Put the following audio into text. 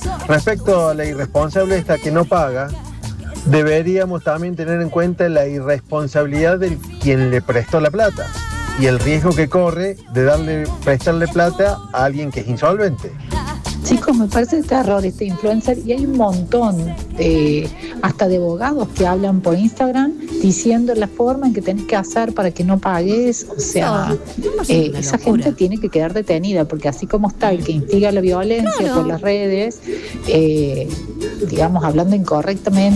Respecto a la irresponsable esta que no paga, deberíamos también tener en cuenta la irresponsabilidad de quien le prestó la plata y el riesgo que corre de prestarle plata a alguien que es insolvente. Chicos, me parece terror este influencer y hay un montón hasta de abogados que hablan por Instagram diciendo la forma en que tenés que hacer para que no pagues. O sea, esa gente tiene que quedar detenida, porque así como está el que instiga la violencia por las redes, digamos, hablando incorrectamente